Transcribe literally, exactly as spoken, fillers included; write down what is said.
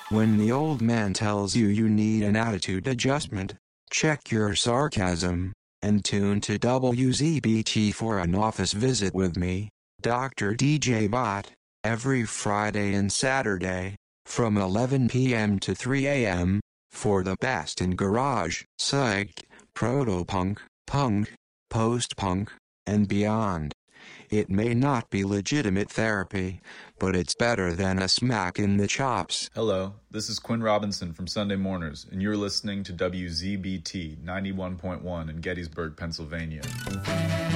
When the old man tells you you need an attitude adjustment, check your sarcasm, and tune to W Z B T for an office visit with me, Doctor D J Bot, every Friday and Saturday, from eleven p m to three a m, for the best in garage, psych, proto-punk, punk, post-punk, and beyond. It may not be legitimate therapy, but it's better than a smack in the chops. Hello, this is Quinn Robinson from Sunday Morners, and you're listening to W Z B T ninety-one point one in Gettysburg, Pennsylvania.